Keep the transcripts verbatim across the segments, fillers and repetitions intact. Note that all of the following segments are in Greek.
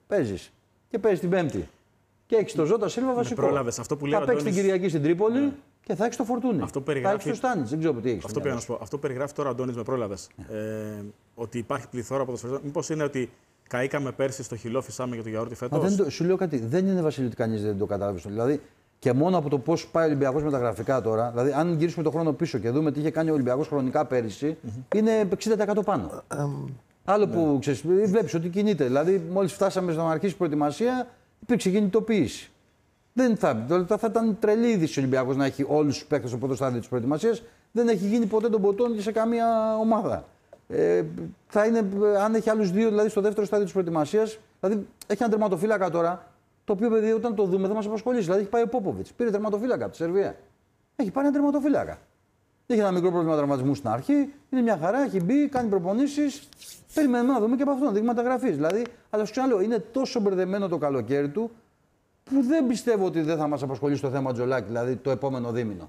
παίζεις. Και παίζεις την Πέμπτη. Και έχεις το Ζώτα Σίλβα βασικό. Πρόλαβες. Αυτό που λέει θα παίξεις την Κυριακή στην Τρίπολη ναι. και θα έχεις το Φορτούνι. Αυτό περιγράφει... Θα έχεις το Στάνιτς. Δεν ξέρω τι έχεις. Αυτό, πω, αυτό περιγράφει τώρα ο Αντώνης με πρόλαβες. Ναι. Ε, ότι υπάρχει πληθώρα ποδοσφαιριστών. Μήπως είναι ότι καήκαμε πέρσι στο χυλό, φυσάμε για το γιαούρτι φέτος. Το, σου λέω κάτι. Δεν είναι Βασίλειο ότι κανείς δεν το κατάλαβε. Δηλαδή και μόνο από το πώς πάει ο Ολυμπιακός με τα γραφικά τώρα. Δηλαδή, αν γυρίσουμε το χρόνο πίσω και δούμε τι είχε κάνει ο Ολυμπιακός χρονικά πέρυσι, mm-hmm. είναι εξήντα τοις εκατό πάνω. Um, Άλλο ναι. που ξέρεις, βλέπεις ότι κινείται. Δηλαδή, μόλις φτάσαμε στο να αρχίσει η προετοιμασία, υπήρξε κινητοποίηση. Δεν θα, θα, θα ήταν τρελή είδηση ο Ολυμπιακός να έχει όλους τους παίκτες στο πρώτο στάδιο της προετοιμασίας. Δεν έχει γίνει ποτέ τον ποτόν σε καμία ομάδα. Ε, θα είναι, αν έχει άλλους δύο, δηλαδή στο δεύτερο στάδιο της προετοιμασίας, δηλαδή έχει ένα τερματοφύλακα τώρα, το οποίο παιδί όταν το δούμε θα μας απασχολήσει. Δηλαδή έχει πάει ο Πόποβιτς, πήρε τερματοφύλακα από τη Σερβία. Έχει πάρει ένα τερματοφύλακα. Είχε ένα μικρό πρόβλημα τραυματισμού στην αρχή, είναι μια χαρά, έχει μπει, κάνει προπονήσεις. Περιμένουμε να δούμε και από αυτόν δείγματα γραφής. Δηλαδή, αλλά σου ξαναλέω, είναι τόσο μπερδεμένο το καλοκαίρι του, που δεν πιστεύω ότι δεν θα μας απασχολήσει το θέμα Τζολάκη, δηλαδή το επόμενο δίμηνο.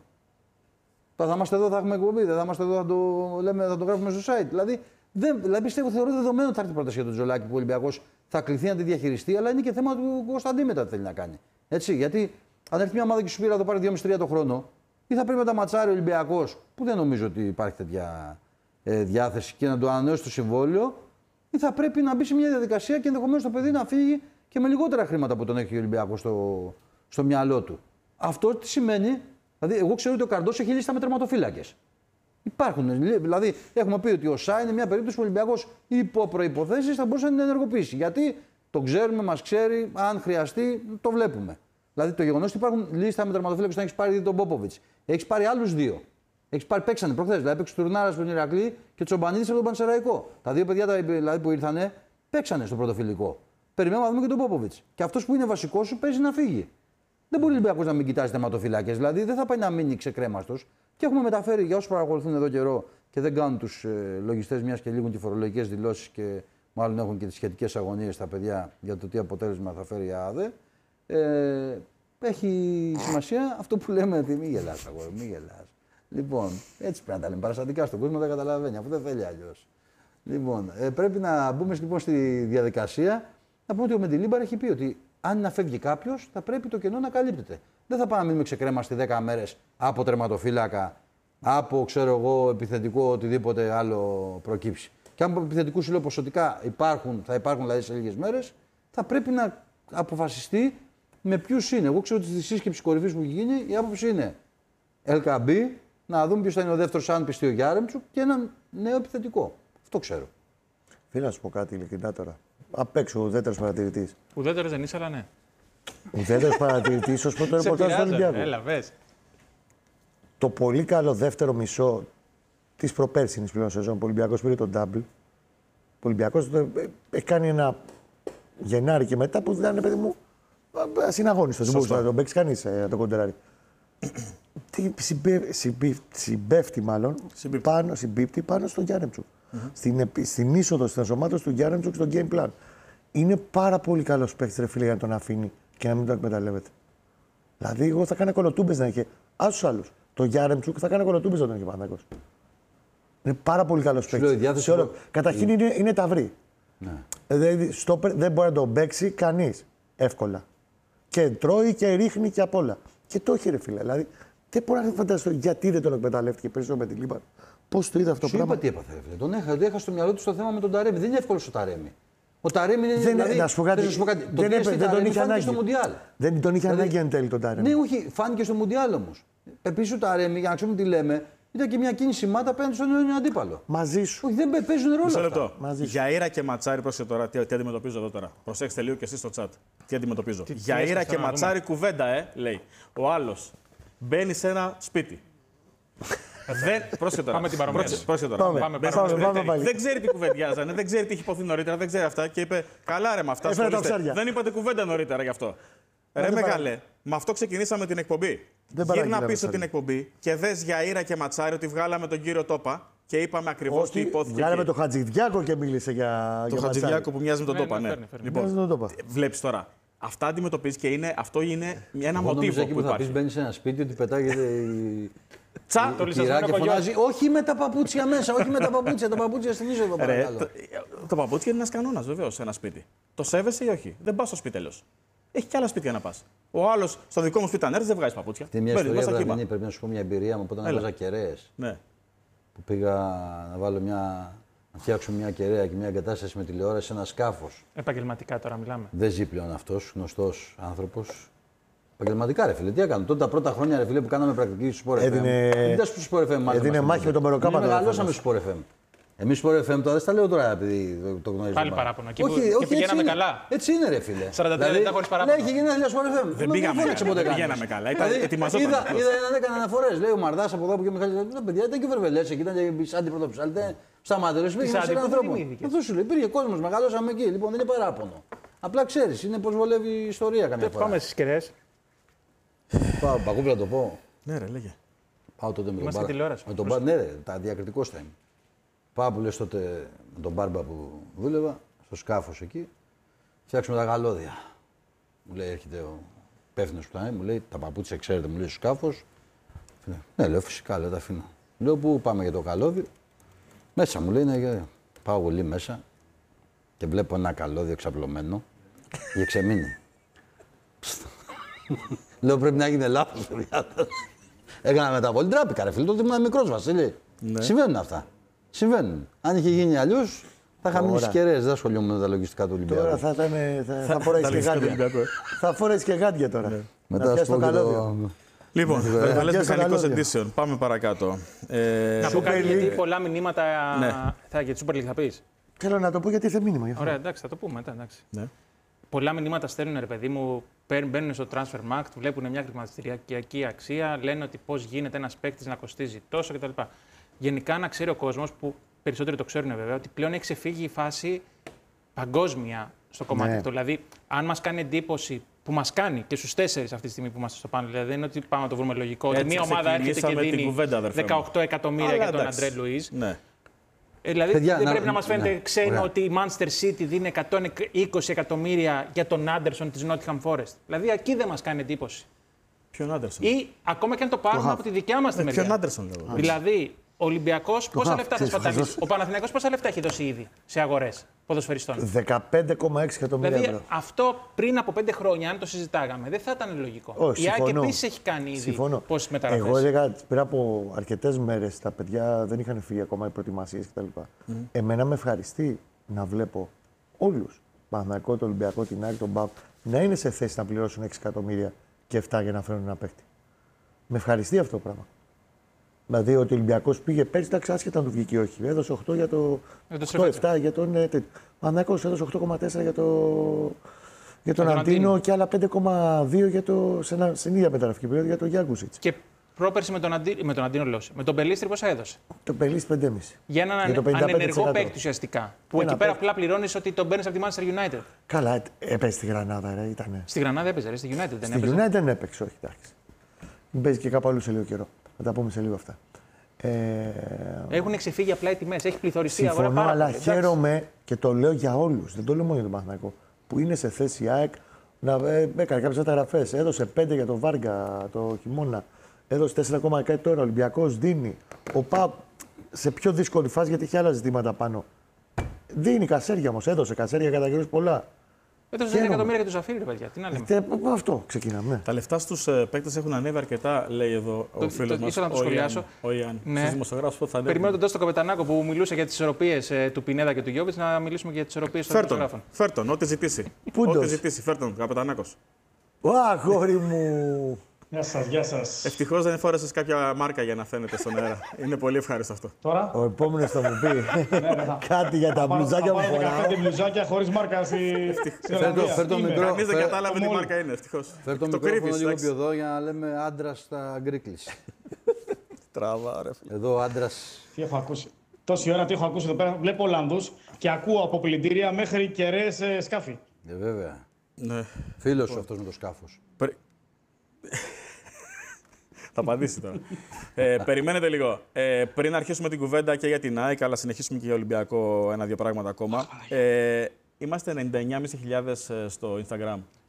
Θα είμαστε εδώ, θα έχουμε εκπομπή, δεν θα είμαστε εδώ, θα το, λέμε, θα το γράφουμε στο site. Δηλαδή, δεν, δηλαδή πιστεύω, θεωρώ δεδομένο ότι θα έρθει πρόταση για τον Τζολάκη που ο Ολυμπιακός θα κληθεί να τη διαχειριστεί, αλλά είναι και θέμα του Κωνσταντί μετά τι θέλει να κάνει. Έτσι, γιατί αν έρθει μια ομάδα και σου πει να το πάρει δύο με τρία το χρόνο, ή θα πρέπει να τα ματσάρει ο Ολυμπιακός, που δεν νομίζω ότι υπάρχει τέτοια ε, διάθεση και να το ανανεώσει το συμβόλαιο, ή θα πρέπει να μπει σε μια διαδικασία και ενδεχομένως το παιδί να φύγει και με λιγότερα χρήματα που τον έχει ο Ολυμπιακός στο, στο μυαλό του. Αυτό τι σημαίνει, δηλαδή, εγώ ξέρω ότι ο Καρντός έχει λίστα με τερματοφύλακες. Υπάρχουν. Δηλαδή, έχουμε πει ότι ο ΣΑ είναι μια περίπτωση που ο Ολυμπιακός υπό προϋποθέσεις θα μπορούσε να την ενεργοποιήσει. Γιατί το ξέρουμε, μας ξέρει, αν χρειαστεί, το βλέπουμε. Δηλαδή, το γεγονός ότι υπάρχουν λίστα με τερματοφύλακες, να έχει πάρει ήδη τον Πόποβιτς, έχει πάρει άλλους δύο. Έχει πάρει, παίξανε προχθές. Δηλαδή, έπαιξε Τουρνάρα στον Ηρακλή και Τσομπανίδης από τον Πανσεραϊκό. Τα δύο παιδιά δηλαδή, που ήρθανε, παίξανε στο πρωτοφυλικό. Περιμένουμε να δούμε και τον Πόποβιτς. Και αυτός που είναι βασικός σου παίζει να φύγει. Δεν μπορεί ο Ολυμπιακός να μην κοιτάζει τερματοφυλάκες. Δηλαδή δεν θα πάει να μείνει ξεκρέμαστος. Και έχουμε μεταφέρει για όσους παρακολουθούν εδώ καιρό και δεν κάνουν τους ε, λογιστές μιας και λίγουν τις φορολογικές δηλώσεις και μάλλον έχουν και τις σχετικές αγωνίες στα παιδιά για το τι αποτέλεσμα θα φέρει η ΑΔΕ. Ε, έχει σημασία αυτό που λέμε ότι μην γελάς, αγόρι, μην γελάς. Λοιπόν, έτσι πρέπει να τα λέμε. Παραστατικά στον κόσμο δεν καταλαβαίνει, αφού δεν θέλει αλλιώς. Λοιπόν, ε, πρέπει να μπούμε λοιπόν στη διαδικασία. Να πούμε ότι ο Μεντιλίμπαρ έχει πει ότι αν να φεύγει κάποιος, θα πρέπει το κενό να καλύπτεται. Δεν θα πάμε να μείνουμε ξεκρέμαστοι δέκα μέρες από τερματοφύλακα, από ξέρω εγώ, επιθετικό, οτιδήποτε άλλο προκύψει. Και αν από επιθετικού σου λέω ποσοτικά υπάρχουν, θα υπάρχουν δηλαδή σε λίγες μέρες, θα πρέπει να αποφασιστεί με ποιους είναι. Εγώ ξέρω ότι στη σύσκεψη κορυφής που έχει γίνει η άποψη είναι Ελκαμπή, να δούμε ποιος θα είναι ο δεύτερος, αν πιστεί ο Γιάρεμτσουκ και έναν νέο επιθετικό. Αυτό ξέρω. Θέλω να σου πω κάτι ειλικρινά τώρα. Απ' έξω, ουδέτερος παρατηρητής. Ουδέτερος δεν είσαι, αλλά ναι. Ουδέτερος παρατηρητής ως πρώτο ρεπορτάζ του Ολυμπιακού. Έλα, βες. Το πολύ καλό δεύτερο μισό της προπέρσινης πλέον σεζόν που ο Ολυμπιακός πήρε τον double. Ο Ολυμπιακός έχει κάνει ένα Γενάρη και μετά που ήταν, παιδί μου, ασυναγώνιστος. Δεν μπορούσε να τον παίξει κανείς να τον κοντεράρει. Τι συμπέφτει μάλλον πάνω, συμπίπτει πάνω στον Γιάρεμτσουκ. Mm-hmm. Στην, στην είσοδο, στην ενσωμάτωση του Γιάρεμτσουκ στο game plan. Είναι πάρα πολύ καλός παίκτης, ρε φίλε, για να τον αφήνει και να μην τον εκμεταλλεύεται. Δηλαδή, εγώ θα κάνω κολοτούμπες να είχε. Άσους άλλους. Το Γιάρεμτσουκ θα κάνω κολοτούμπες να τον είχε Παναθηναϊκός. Είναι πάρα πολύ καλός παίκτης. Όλο... Καταρχήν είναι, είναι ταυρί. Ναι. Δηλαδή, στόπερ δεν μπορεί να τον παίξει κανείς εύκολα. Και τρώει και ρίχνει και απ' όλα. Και το έχει, ρε φίλε. Δηλαδή, δεν μπορώ να φανταστώ γιατί δεν τον εκμεταλλεύτηκε περισσότερο με την Λίμπαν. Πώς το είδα αυτό το πράγμα. Είπα τι έπαθε. Τον έχα, έχα στο μυαλό του στο θέμα με τον Ταρέμι. Δεν είναι εύκολο ο Ταρέμι. Ο Ταρέμι είναι. Δεν, δηλαδή, να σου πω κάτι. Σου πω κάτι. Δεν, δεν, δεν τον είχε ανάγκη. Στο Μουντιάλ. Δεν τον είχε δηλαδή, ανάγκη εν τέλει τον Ταρέμι. Ναι, όχι, φάνηκε στο Μουντιάλ όμως. Επίσης ο Ταρέμι, για να ξέρουμε τι λέμε, ήταν και μια κίνηση μάτα απέναντι στον νέο αντίπαλο. Μαζί σου. Όχι, δεν παίζουν ρόλο. Μισό λεπτό. Γιαΐρα και Ματσάρι, πρόσεχε τώρα, τι, τι αντιμετωπίζω εδώ τώρα. Προσέξτε λίγο και εσείς στο chat. Τι αντιμετωπίζω. Γιαΐρα και Ματσάρι κουβέντα, ε, λέει. Ο άλλος μπαίνει σε ένα σπίτι. Δεν... Πρόσεχε τώρα. Πάμε την παρομοίωση. Πρόσεχε τώρα. Πάμε, πάμε, πάμε, πάμε, πάμε. Δεν ξέρει τι κουβεντιάζανε, δεν ξέρει τι έχει υποθεί νωρίτερα, δεν ξέρει αυτά και είπε καλά ρε με αυτά. Δεν είπατε κουβέντα νωρίτερα γι' αυτό. Ρε μεγάλε, με αυτό ξεκινήσαμε την εκπομπή. Γύρνα πίσω την εκπομπή και δες Γιαΐρα και Ματσάρι ότι βγάλαμε τον κύριο Τόπα και είπαμε ακριβώς τι υπόθηκε. Βγάλαμε τον Χατζηδιάκο και μίλησε για. Το Χατζηδιάκο που μοιάζει με τον Τόπα, ναι. Λοιπόν, βλέπεις τώρα. Αυτά αντιμετωπίζεις και είναι, αυτό είναι ένα μοτίβο που υπάρχει. Θα πεις μπαίνεις σε ένα σπίτι ότι πετάγεται η... Τσα, το λυσασμένο και φωνάζει, όχι με τα παπούτσια μέσα, όχι με τα παπούτσια. Τα παπούτσια στην είσοδο, παρακαλώ. Το, το παπούτσι είναι ένα κανόνα, βεβαίω, σε ένα σπίτι. Το σέβεσαι ή όχι. Δεν πα στο σπίτι τέλο. Έχει και άλλα σπίτια να πα. Ο άλλο στο δικό μου σπίτι, αν έρθει, δεν βγάζει παπούτσια. Αυτή μια ιστορία βραδινή, πρέπει να σου πω μια εμπειρία μου όταν έβαζα κεραίες. Ναι. Που πήγα να βάλω μια. Να φτιάξουμε μια κεραία και μια εγκατάσταση με τηλεόραση σε ένα σκάφος. Επαγγελματικά τώρα μιλάμε. Δεν ζει πλέον αυτός, γνωστός άνθρωπος. Επαγγελματικά, ρε φίλε. Τι έκανε. Τότε τα πρώτα χρόνια, ρε φίλε, που κάναμε πρακτική στο Sport εφ εμ. Έδινε, έδινε μάχη με τον Μεροκάμα. Μεγαλώσαμε στο Sport εφ εμ. Εμείς στο Sport εφ εμ τώρα δεν τα λέω τώρα επειδή το γνωρίζουμε. Πάλι παράπονο. Εκεί όχι, που όχι, πηγαίναμε έτσι καλά. Έτσι είναι, ρε φίλε. σαράντα τρία λεπτά χωρίς παράπονο. Ναι, είχε γενέθλια στο Sport εφ εμ. Δεν πήγαμε καλά. Δεν πηγαίναμε καλά. Ετοιμαζόταν. Είδα έναν έκανε αναφορές. Λέει ο Μαρδάς από εδώ που και ο Μιχάλης. Τα παιδιά ήταν και βερβελές εκεί, ήταν και σαν αντιπρωτοψάλτε. Στα μάτια σου πήγαινε σε έναν άνθρωπο. Αυτό σου λέει. Υπήρχε κόσμο, μεγαλώσαμε εκεί. Λοιπόν, δεν είναι παράπονο. Απλά ξέρει, είναι πώ βολεύει η ιστορία καμιά φορά. Πάμε στι κεραίες. Πάω, πακούπλα να το πω. Ναι, ρε, λέγε. Πάω τότε με τον Είμαστε τηλεόραση. Με τον Μπάρμπα, ναι, ρε, τα διακριτικό θα είμαι. Πάω που λε τότε με τον Μπάρμπα που δούλευα, στο σκάφο εκεί, φτιάξουμε τα γαλόδια. Μου λέει, έρχεται ο υπεύθυνο που ήταν, μου λέει, τα παπούτσια ξέρετε, μου λέει στο σκάφο. Ναι, λέω, φυσικά, λέω, τα αφήνω. Λέω, πού πάμε για το καλώδιο. Μέσα μου λέει, ναι, πάω πολύ μέσα και βλέπω ένα καλώδιο εξαπλωμένο για ξεμείνει. Λέω, πρέπει να γίνει λάθος, παιδιά. Έκανα μεταβολή, τράπηκα ρε φίλε, τότε ήμουν μικρός Βασίλη. Ναι. Συμβαίνουν αυτά. Συμβαίνουν. Αν είχε γίνει αλλιώς, θα είχα μείνει στις κεραίες, δεν ασχολιόμουν με τα λογιστικά του Ολυμπιακού. Τώρα θα, ήταν, θα, θα φορέσει και γάντια. Θα φορέσει και γάντια τώρα. Ναι. Μετά να το καλώδιο. Λοιπόν, Βερβελές Μηχανικός Edition. Πάμε παρακάτω. Ε, να πω κάτι, γιατί πολλά μηνύματα ναι. θα, για τη Super League θα πεις. Θέλω να το πω γιατί ήρθε μήνυμα. Ωραία, εντάξει, θα το πούμε μετά. Εντάξει. Ναι. Πολλά μηνύματα στέλνουν, ρε παιδί μου, μπαίνουν στο Transfermarkt, βλέπουν μια χρηματιστηριακή αξία, λένε ότι πώς γίνεται ένας παίκτης να κοστίζει τόσο κτλ. Γενικά να ξέρει ο κόσμος, που περισσότεροι το ξέρουν βέβαια, ότι πλέον έχει ξεφύγει η φάση παγκόσμια στο κομμάτι ναι. αυτό. Δηλαδή, αν μας κάνει εντύπωση, που μας κάνει και στους τέσσερις αυτή τη στιγμή που είμαστε στο πάνω, δηλαδή δεν είναι ότι πάμε να το βρούμε λογικό, ότι μια ομάδα έρχεται και δίνει κουβέντα, δεκαοκτώ εκατομμύρια για τον Αντρέ Λουίζ. Ναι. Δηλαδή Παιδιά, δεν να, πρέπει να μας φαίνεται ναι, ξένο ωραία. Ότι η Manchester City δίνει εκατόν είκοσι εκατομμύρια για τον Άντερσον της Nottingham Forest. Δηλαδή εκεί δεν μας κάνει εντύπωση. Ποιον Άντερσον? Ή ακόμα και αν το πάρουμε το από τη δικιά μας τη μεριά. Ποιον Άντερσον λέω. Δηλαδή ο Ολυμπιακός πόσα λεφτά θα σπαταλήσει. Ο Παναθηναϊκός πόσα λεφτά έχει δώσει ήδη σε αγορές ποδοσφαιριστών. δεκαπέντε κόμμα έξι εκατομμύρια δηλαδή, ευρώ. Αυτό πριν από πέντε χρόνια, αν το συζητάγαμε, δεν θα ήταν λογικό. Oh, η ΑΕΚ επίσης έχει κάνει ήδη πόσες μεταγραφές. Εγώ έλεγα πριν από αρκετές μέρες τα παιδιά δεν είχαν φύγει ακόμα οι προετοιμασίες κτλ. Mm. Εμένα με ευχαριστεί να βλέπω όλους, Παναθηναϊκό, το Ολυμπιακό, την ΑΕΚ, τον ΠΑΟΚ, να είναι σε θέση να πληρώσουν έξι εκατομμύρια και επτά για να φέρουν ένα παίκτη. Με ευχαριστεί αυτό το πράγμα. Δηλαδή ότι ο Ολυμπιακός πήγε πέρσι, εντάξει, άσχετα αν του βγήκε ή όχι. Έδωσε οκτώ για το. οκτώ επτά για τον. Ο Παναθηναϊκός έδωσε οκτώ κόμμα τέσσερα για, το... για τον Αντίνο και άλλα πέντε κόμμα δύο για το... σε ένα... στην ίδια μεταγραφική περίοδο για τον Γιάνγκουσιτς. Και πρόπερση με τον, Αντί... με τον Αντίνο λέω. Με τον Πελίστρη πόσα έδωσε? Τον Πελίστρη πέντε κόμμα πέντε. Για έναν για ανενεργό παίκτη ουσιαστικά. Που ένα εκεί πέρα απλά πληρώνει ότι τον παίρνει από τη Manchester United. Καλά, έπαιζε στη Γρανάδα, ρε, ήτανε. Στη Γρανάδα έπαιζε, ρε, στη United δεν έπαιζε. Στη United δεν έπαιξε, όχι, εντάξει. Μην παίζει και κάπου αλλού σε λίγο καιρό. Θα τα πούμε σε λίγο αυτά. Ε... Έχουν ξεφύγει απλά οι τιμές. Έχει πληθωριστεί η αγορά. Συμφωνώ, αλλά χαίρομαι και το λέω για όλους. Δεν το λέω μόνο για τον Παναθηναϊκό. Που είναι σε θέση η ΑΕΚ να ε, έκανε κάποιες μεταγραφές. Έδωσε πέντε για τον Βάργα το χειμώνα. Έδωσε τέσσερα κόμμα κάτι τώρα. Ο Ολυμπιακός δίνει. Ο ΠΑΟΚ σε πιο δύσκολη φάση γιατί έχει άλλα ζητήματα πάνω. Δίνει κασέρια όμως. Έδωσε κασέρια κατά καιρούς πολλά. Έδωσε δέκα εκατομμύρια για του Ζαφίρι, παιδιά. Τι να λέμε. Ε, αυτό ξεκινάμε. Ναι. Τα λεφτά στους ε, παίκτες έχουν ανέβει αρκετά, λέει εδώ ο φίλος μας. Ήθελα να το σχολιάσω. Ο Ιάννη. Ναι. Στους δημοσιογράφους πότε θα ανέβει. Περιμένω τον Τάστο Καπετανάκο που μιλούσε για τις ισορροπίες ε, του Πινέδα και του Γιώβιτς να μιλήσουμε και για τις ισορροπίες των δημοσιογράφων. Φέρτον, ό,τι ζητήσει. Ό,τι ζητήσει, φέρτον, Καπετανάκος. Ω, αγόρι μου. Γεια σας, γεια σας. Ευτυχώς δεν φόρεσες κάποια μάρκα για να φαίνεται στον αέρα. Είναι πολύ ευχάριστο αυτό. Τώρα. Ο επόμενος θα μου πει κάτι για τα μπλουζάκια που φοράω. δεκαπέντε μπλουζάκια χωρίς μάρκα στη Φέρ το μικρό. Κανείς δεν κατάλαβε τι μάρκα είναι, ευτυχώς. Φέρ το μικρόφωνο λίγο πιο εδώ για να λέμε άντρα στα γκρίκλης. Τράβα, ρε φίλε. Εδώ άντρας. Τι έχω ακούσει. Τόση ώρα τι έχω ακούσει εδώ πέρα. Βλέπω Ολλανδούς και ακούω από πλυντήρια μέχρι κεραίες σκάφη. Ε, βέβαια. Φίλος σου αυτός με το σκάφος. Θα απαντήσει τώρα. ε, περιμένετε λίγο. Ε, πριν αρχίσουμε την κουβέντα και για την ΑΕΚ, αλλά συνεχίσουμε και για Ολυμπιακό ένα-δύο πράγματα ακόμα. Ε, είμαστε ενενήντα εννιά χιλιάδες πεντακόσιοι στο Instagram.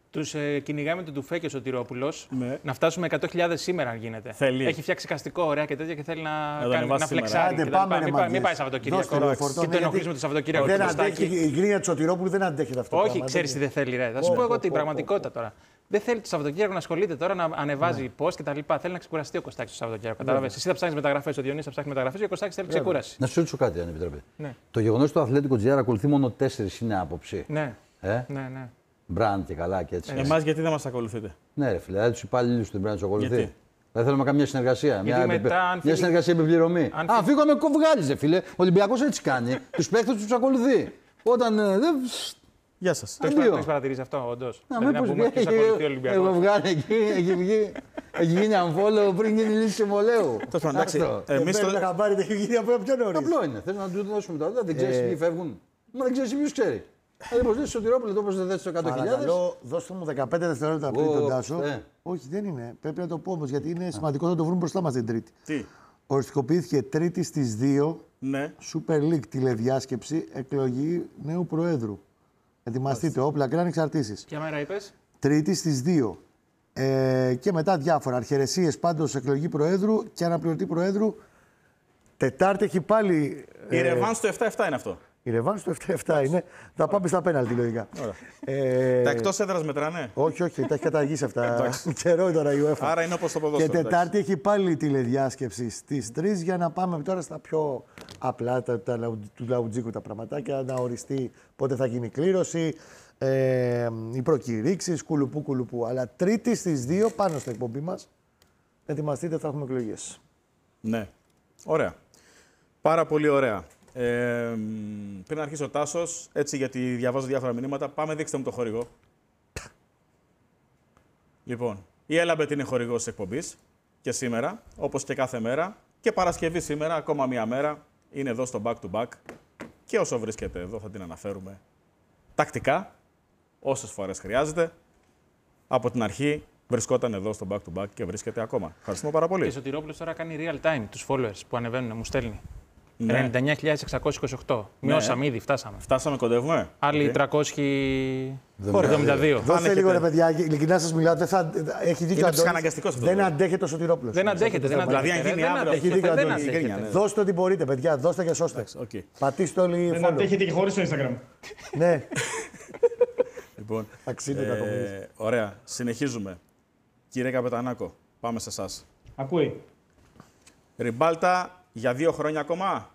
Τους ε, κυνηγάει με τον Τουφέ και ο Σωτηρόπουλος. Ναι. Να φτάσουμε εκατό χιλιάδες σήμερα, αν γίνεται. Θέλει. Έχει φτιάξει καστικό ωραία και τέτοια και θέλει να, Να κάνει, να φλεξάρει. Άντε, Και πάμε, τα ρε, μην, πάει, μην μάγκες. πάει Σαββατοκύριακο. Δώστε Και το το ενοχλήσουμε το Σαββατοκύριακο. Δεν το αντέχει, Κωστάκη. η γκρίνια του Σωτηρόπουλου δεν αντέχει αυτό. Όχι, ξέρει τι δεν θέλει, ρε. Θα σου πω εγώ την πραγματικότητα τώρα. Δεν θέλει το Σαββατοκύριακο να ασχολείται τώρα να ανεβάζει post και τα λοιπά. Θέλει να ξεκουραστεί ο Κωστάκης το Σαββατοκύριακο. Κατάλαβες. Εσύ θα ψάχνει μεταγραφές, ο Διονύσης θα ψάχνει μεταγραφές και ο Κωστάκης θέλει ξεκούραση. Να σου ρωτήσω κάτι, αν επιτρέπετε. Ναι. Το γεγονός ότι το Αθλέτικο Τζι Άρ ακολουθεί μόνο τέσσερις είναι άποψη. Ναι. Ε? Ναι, ναι. Μπραντ και καλά και έτσι. Εμάς γιατί δεν μας ακολουθείτε? Ναι, ρε φίλε, δηλαδή του υπάλληλου του δεν πρέπει να του ακολουθεί. Γιατί? Δεν θέλουμε καμία συνεργασία. Μια, μετά, επιπε... αν μια φύγει... συνεργασία επιπληρωμή. Αν Α, φύγαμε κοβγάλιζε, φίλε. Ο Ολυμπιακός έτσι κάνει. Του παίχτε του ακολουθεί. Όταν. Ε, δεν... Γεια σας. Το Αντίο. έχεις παρατηρήσει αυτό, όντως. Να, Δηλαδή, να μήπως πούμε ποιος βγει- ακολουθεί ο Έχω Ολυμπιακός. βγάλει εκεί, έχει βγει. Έχει γίνει αμφόλο πριν γίνει λύση συμβολέου. Τέλος πάντων, εντάξει, Αυτό. εμείς Εμείς το... το χαμπάρι δεν έχει γίνει από πιο νωρίς. Απλό είναι. Θε να του δώσουμε τώρα. Δεν ξέρει Ε. ποιοι φεύγουν. Μα δεν ξέρει ποιο ξέρει. Δηλαδή, πώ δεν Σωτηρόπουλο, το πώ δεν δες το εκατό χιλιάδες. Παρακαλώ, δώστε μου δεκαπέντε δευτερόλεπτα πριν Ω, τον Τάσο. ε. Όχι, δεν είναι. Πρέπει να το πω όμως, γιατί είναι σημαντικό να το βρούμε μπροστά μας την Τρίτη. Τι? Οριστικοποιήθηκε Τρίτη στις δύο Ναι. Super League τηλεδιάσκεψη εκλογή νέου Προέδρου. Ετοιμαστείτε, όπλα και ανεξαρτήσεις. Ποια μέρα είπες? Τρίτη στις δύο. Ε, και μετά διάφορα. Αρχαιρεσίες πάντως εκλογή Προέδρου και αναπληρωτή Προέδρου. Τετάρτη έχει πάλι. Η ρεβάν στο επτά επτά είναι αυτό. Η Ρεβάν στο επτά επτά είναι. Θα πάμε στα πέναλτι λογικά. Ε, Τα εκτός έδρας μετράνε. όχι, όχι, τα έχει καταργήσει αυτά. Καιρό τώρα η UEFA. Άρα είναι όπως το Και ποδόσφαιρο. Τετάρτη έχει πάλι τηλεδιάσκεψη στις τρεις για να πάμε τώρα στα πιο απλά τα, τα, λαου- του λαουτζίκου τα πραγματάκια, να οριστεί πότε θα γίνει η κλήρωση, ε, οι προκηρύξεις, κουλουπού κουλουπού. Αλλά Τρίτη στις δύο πάνω στην εκπομπή μας, ετοιμαστείτε, θα έχουμε εκλογές. Ναι. Ωραία. Πάρα πολύ ωραία. Ε, μ, πριν αρχίσει ο Τάσος, έτσι γιατί διαβάζω διάφορα μηνύματα, πάμε δείξτε μου το χορηγό. Λοιπόν, η Έλαμπετ είναι χορηγός της εκπομπής και σήμερα, όπως και κάθε μέρα, και Παρασκευή σήμερα, ακόμα μία μέρα, είναι εδώ στο Back to Back και όσο βρίσκεται εδώ θα την αναφέρουμε τακτικά, όσες φορές χρειάζεται. Από την αρχή βρισκόταν εδώ στο Back to Back και βρίσκεται ακόμα. Ευχαριστούμε πάρα Και ο πολύ. Σωτηρόπουλος τώρα κάνει real time τους followers που ανεβαίνουν, μου στέλνει. Ναι. ενενήντα εννιά χιλιάδες εξακόσιες είκοσι οκτώ. Μειώσαμε ήδη, φτάσαμε. Φτάσαμε, κοντεύουμε. Άλλοι Οκ. τριακόσιοι εβδομήντα δύο. Δώστε έχετε- λίγο ρε παιδιά, ειλικρινά σας μιλάω, δεν θα, έχει δίκιο Είναι ο Αντώνης. ψυχαναγκαστικός αυτό το Δεν πράγμα. αντέχεται ο Σωτηρόπουλος. Δεν αντέχετε, δεν Δηλαδή, αν αντέχετε. γίνει Δεν αύριο, αντέχετε, έχει δίκιο, δεν Αντώνη, η αντέχετε. γκρίνια, ναι. Δώστε ό,τι μπορείτε, παιδιά, δώστε και σώστε. Οκ. Πατήστε όλοι Δεν follow. αντέχετε και χωρίς το Instagram. Ναι, Λοιπόν, αξίζει να το μιλήσει. ε, ωραία. Συνεχίζουμε. Κύριε Καπετανάκο, πάμε σε εσάς. Ακούει. Ριμπάλτα για δύο χρόνια ακόμα.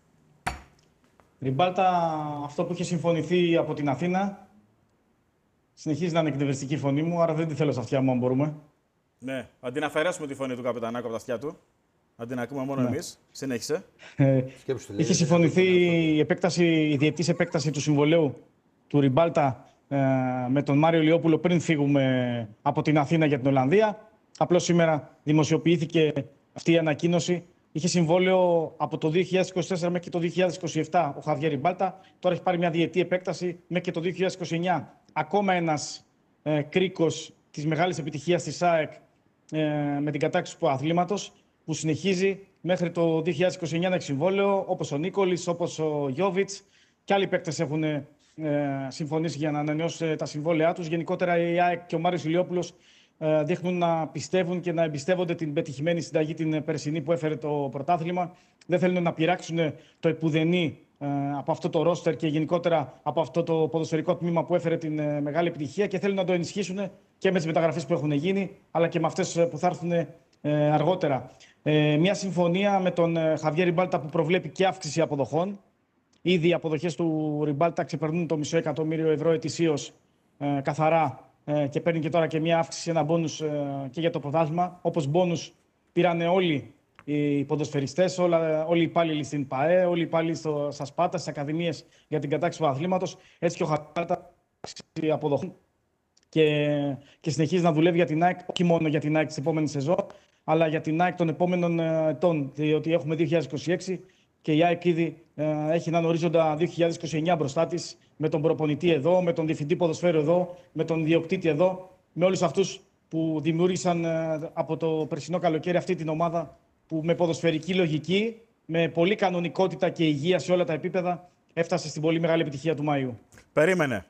Ριμπάλτα, αυτό που είχε συμφωνηθεί από την Αθήνα, συνεχίζει να είναι εκνευριστική η φωνή μου, άρα δεν τη θέλω στα αυτιά μου, αν μπορούμε. Ναι. Αντί να αφαιρέσουμε τη φωνή του Καπετανάκου από τα αυτιά του, αντί να ακούμε μόνο εμείς, συνέχισε. Ε, Σκέψου τι λέει. είχε συμφωνηθεί η, επέκταση, η διετής επέκταση του συμβολέου του Ριμπάλτα ε, με τον Μάριο Λιόπουλο πριν φύγουμε από την Αθήνα για την Ολλανδία. Απλώς σήμερα δημοσιοποιήθηκε αυτή η ανακοίνωση. Είχε συμβόλαιο από το δύο χιλιάδες είκοσι τέσσερα μέχρι και το δύο χιλιάδες είκοσι επτά ο Χαβιέ Ριμπάλτα. Τώρα έχει πάρει μια διετή επέκταση μέχρι και το δύο χιλιάδες είκοσι εννιά. Ακόμα ένας ε, κρίκος της μεγάλης επιτυχίας της ΑΕΚ ε, με την κατάκτηση του αθλήματος που συνεχίζει μέχρι το δύο χιλιάδες είκοσι εννιά να έχει συμβόλαιο, όπως ο Νίκολης, όπως ο Γιώβιτς και άλλοι παίκτες έχουν ε, συμφωνήσει για να ανανεώσουν τα συμβόλαιά τους. Γενικότερα η ΑΕΚ και ο Μάριος Ηλιόπουλος ε, δείχνουν να πιστεύουν και να εμπιστεύονται την πετυχημένη συνταγή την περσινή που έφερε το πρωτάθλημα. Δεν θέλουν να πειράξουν το επουδενή ε, από αυτό το ρόστερ και γενικότερα από αυτό το ποδοσφαιρικό τμήμα που έφερε την ε, μεγάλη επιτυχία και θέλουν να το ενισχύσουν και με τις μεταγραφές που έχουν γίνει, αλλά και με αυτές που θα έρθουν ε, αργότερα. Ε, μια συμφωνία με τον ε, Χαβιέ Ριμπάλτα που προβλέπει και αύξηση αποδοχών. Ήδη οι αποδοχές του Ριμπάλτα ξεπερνούν το μισό εκατομμύριο ευρώ ετησίως ε, καθαρά ε, και παίρνει και τώρα και μια αύξηση, ένα μπόνους ε, και για το πρωτάθλημα. Όπως μπόνους πήραν όλοι οι ποδοσφαιριστές, όλα, όλοι οι υπάλληλοι στην ΠΑΕ, όλοι οι υπάλληλοι στο, στα ΣΠΑΤΑ, στις ακαδημίες για την κατάκτηση του αθλήματος. Έτσι και ο Χαβιέ αύξηση αποδοχών και, και συνεχίζει να δουλεύει για την ΑΕΚ, όχι μόνο για την ΑΕΚ της επόμενης σεζόν, αλλά για την ΑΕΚ των επόμενων ετών, διότι έχουμε δύο χιλιάδες είκοσι έξι και η ΑΕΚ ήδη ε, έχει έναν ορίζοντα δύο χιλιάδες είκοσι εννιά μπροστά της, με τον προπονητή εδώ, με τον διευθυντή ποδοσφαίρου εδώ, με τον ιδιοκτήτη εδώ, με όλους αυτούς που δημιούργησαν ε, από το περσινό καλοκαίρι αυτή την ομάδα που με ποδοσφαιρική λογική, με πολλή κανονικότητα και υγεία σε όλα τα επίπεδα, έφτασε στην πολύ μεγάλη επιτυχία του Μαΐου. Περίμενε.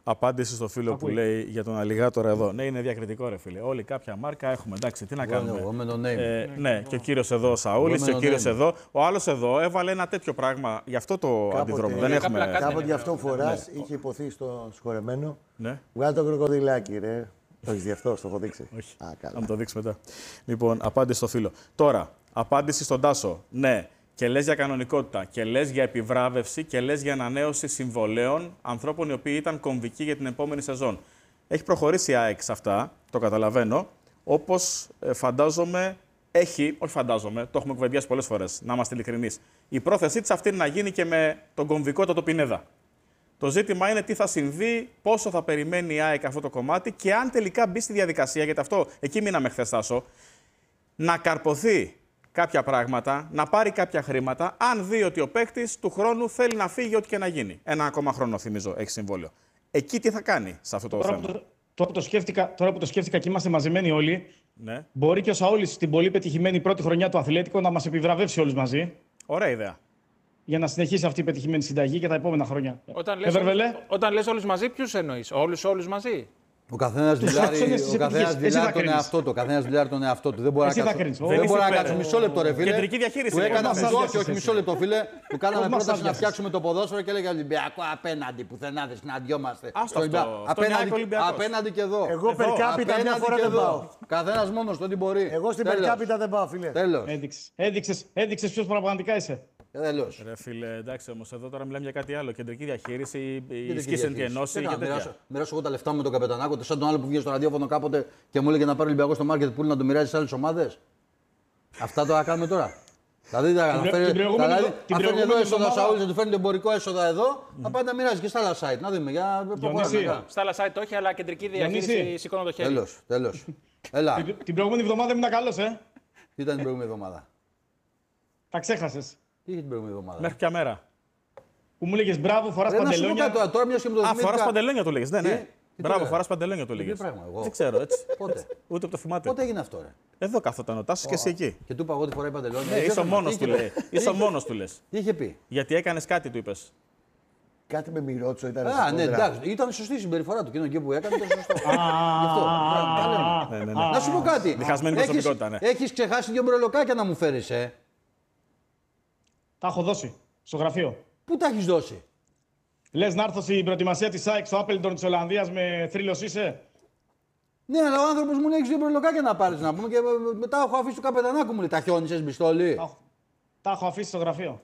Απάντηση στο φίλο που λέει για τον Αλιγάτορα εδώ. Ναι, είναι διακριτικό, ρε φίλε. Όλοι κάποια μάρκα έχουμε. Εντάξει, τι να κάνουμε. Εγώ με το name. Ε, ναι, και ο κύριος εδώ, ο Σαούλης, και ο κύριος εδώ. Ο άλλος εδώ έβαλε ένα τέτοιο πράγμα. Γι' αυτό το αντιδρόμο. Δεν έχουμε. Κάποτε γι' αυτό φοράς, είχε υποθεί στο σχολεμένο. Ναι. Βγάλε το κροκοδιλάκι, ρε. Το έχεις δει αυτό, το έχω δείξει. Όχι. Α, καλά. Θα μου το δείξει μετά. Λοιπόν, απάντηση στο φίλο. Τώρα, απάντηση στον Τάσο. Ναι. Και λες για κανονικότητα, και λες για επιβράβευση, και λες για ανανέωση συμβολέων ανθρώπων οι οποίοι ήταν κομβικοί για την επόμενη σεζόν. Έχει προχωρήσει η ΑΕΚ σε αυτά, το καταλαβαίνω, όπως ε, φαντάζομαι έχει, όχι φαντάζομαι, το έχουμε κουβεντιάσει πολλές φορές, να είμαστε ειλικρινείς. Η πρόθεσή της αυτή είναι να γίνει και με τον κομβικότατο Πινέδα. Το ζήτημα είναι τι θα συμβεί, πόσο θα περιμένει η ΑΕΚ αυτό το κομμάτι και αν τελικά μπει στη διαδικασία, γιατί αυτό, εκεί μείναμε χθες, Τάσο, να καρποθεί κάποια πράγματα, να πάρει κάποια χρήματα, αν δει ότι ο παίκτης του χρόνου θέλει να φύγει ό,τι και να γίνει. Ένα ακόμα χρόνο, θυμίζω, έχει συμβόλαιο. Εκεί τι θα κάνει σε αυτό το τώρα θέμα. Που το, τώρα, που το σκέφτηκα, τώρα που το σκέφτηκα και είμαστε μαζεμένοι όλοι, Ναι. μπορεί και ο Σαούλης στην πολύ πετυχημένη πρώτη χρονιά του Αθλέτικο να μας επιβραβεύσει όλους μαζί. Ωραία ιδέα. Για να συνεχίσει αυτή η πετυχημένη συνταγή και τα επόμενα χρόνια. Όταν λες, όλους, όταν λες όλους μαζί, ποιους εννοείς, όλους όλους μαζί. Ο καθένας δηλάρει τον εαυτό του. Ο καθένας δηλάρει τον εαυτό του. Δεν μπορεί να κάτσει. Δεν μπορεί να κάτσει μισό λεπτό, ρε φίλε. Κεντρική διαχείριση. Που έκανα αυτό και όχι μισό λεπτό, φίλε. Που κάναμε πρόταση να φτιάξουμε το ποδόσφαιρο και έλεγε Ολυμπιακό απέναντι. Πουθενά δεν συναντιόμαστε. Απέναντι και εδώ. Εγώ περκάπιτα μια φορά δεν πάω. Καθένας μόνος του ό,τι μπορεί. Εγώ στην περκάπιτα δεν πάω, φίλε. Έδειξες ποιος πραγματικά είσαι. Τέλος. Ρε φίλε, εντάξει όμως, εδώ τώρα μιλάμε για κάτι άλλο. Κεντρική διαχείριση, η σκίσεντη ενώση. Μοιράσω εγώ τα λεφτά μου με τον Καπετανάκο, σαν τον άλλο που βγήκε στο ραδιόφωνο κάποτε και μου έλεγε να πάρει Ολυμπιακό στο market pool να το μοιράζει σε άλλες ομάδες. Αυτά τώρα κάνουμε τώρα. Δηλαδή θα φέρνει εδώ έσοδα ο Σαούλης, να του φέρνει το εμπορικό έσοδα εδώ, θα πάει να μοιράζει και στα άλλα site. Να δούμε για προχωράμε. Στα άλλα site όχι, αλλά κεντρική διαχείριση σηκώνω το χέρι. Τέλος, τέλος. Έλα. Την προηγούμενη εβδομάδα ήμουν καλός, ε. Τι ήταν την προηγούμενη εβδομάδα. Τα ξέχασες. Τι είχε την προηγούμενη εβδομάδα. Μέχρι ποια μέρα. Που μου έλεγες μπράβο, φοράς παντελόνια. Τώρα, τώρα μιας και με το Α, θυμήθηκα. φοράς παντελόνια του λέγες. Ναι, ναι. Τι Μπράβο, τώρα? φοράς παντελόνια του λέγες. πράγμα, εγώ. Δεν ξέρω, έτσι. Πότε. Ούτε που το θυμάται. Πότε έγινε αυτό, ρε. Εδώ κάθοταν ο Τάσος και εσύ εκεί. Και του είπα εγώ ότι φοράει παντελόνια. Ναι, είσαι ο μόνος του λέει. Είσαι ο μόνος του λες. Τι είχε πει. Γιατί έκανες κάτι, του είπες. Κάτι με μοιρότσο ήταν. Α, ναι, εντάξει. Ήταν σωστή η συμπεριφορά του. Και εκεί που έκανε ήταν σωστό. Γι' αυτό. Ναι, ναι, ναι. Να σου πω κάτι. Διχασμένη προσωπικότητα, ναι. Έχει ξεχάσει δύο μπρελοκάκια να μου φέρει, ε. Τα έχω δώσει στο γραφείο. Πού τα έχει δώσει. Λες να έρθω στην προετοιμασία της ΑΕΚ στο Άπελντον της Ολλανδίας με θρύλος είσαι. Ναι, αλλά ο άνθρωπο μου λέει: έχει δύο μπρελοκάκια να πάρει να πούμε και μετά έχω αφήσει του Καπετανάκου μου λέει: τα χιόνισε μπιστόλι. Τα, τα έχω αφήσει στο γραφείο.